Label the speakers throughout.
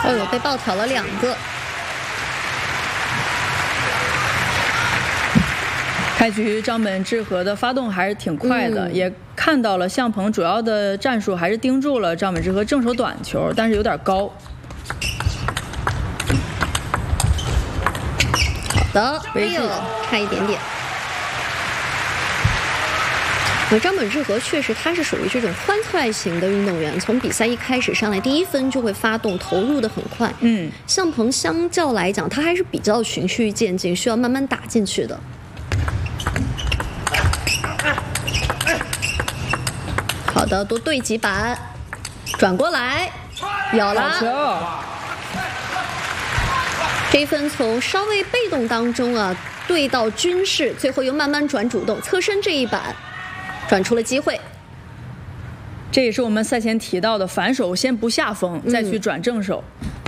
Speaker 1: 哦呦，被爆挑了2个。
Speaker 2: 开局张本智和的发动还是挺快的，也看到了向鹏主要的战术还是盯住了张本智和正手短球，但是有点高。
Speaker 1: 好的，哎呦，差一点点。张本智和确实他是属于这种欢快型的运动员，从比赛一开始上来第1分就会发动，投入的很快。向鹏相较来讲，他还是比较循序渐进，需要慢慢打进去的。好的，多对几板，转过来，有了。这一分从稍微被动当中啊，对到均势，最后又慢慢转主动，侧身这一板。转出了机会，
Speaker 2: 这也是我们赛前提到的，反手先不下风，再去转正手。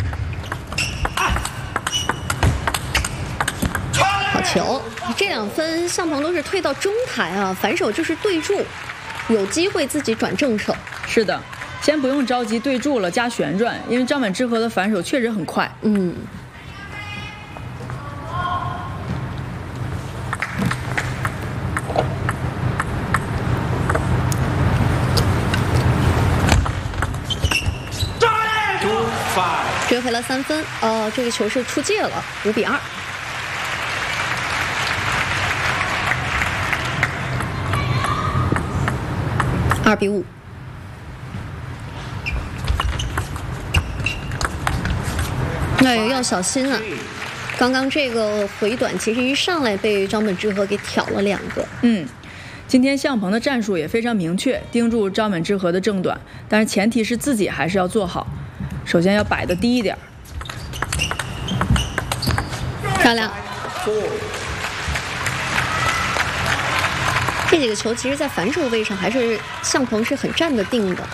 Speaker 1: 好球！这2分向鹏都是退到中台啊，反手就是对住，有机会自己转正手。
Speaker 2: 是的，先不用着急对住了加旋转，因为张本智和的反手确实很快。
Speaker 1: 追回了3分，这个球是出界了，5比2。2比5。那也要小心啊！刚刚这个回短其实一上来被张本智和给挑了2个。
Speaker 2: 今天向鹏的战术也非常明确，盯住张本智和的正短，但是前提是自己还是要做好。首先要摆得低一点，
Speaker 1: 漂亮。这几个球其实，在反手位上还是向鹏是很站得定的。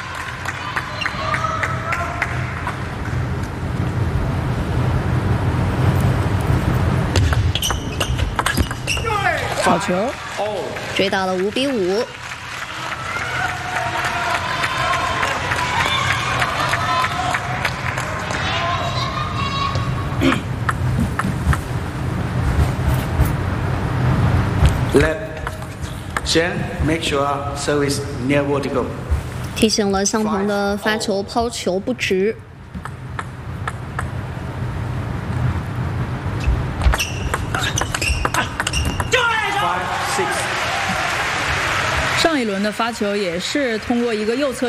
Speaker 2: 好球，
Speaker 1: 追到了5比5。
Speaker 3: Left, Shen, make sure service near vertical.
Speaker 1: 提醒了向鹏的发球抛球不直。
Speaker 2: 上一轮的发球也是通过一个右侧。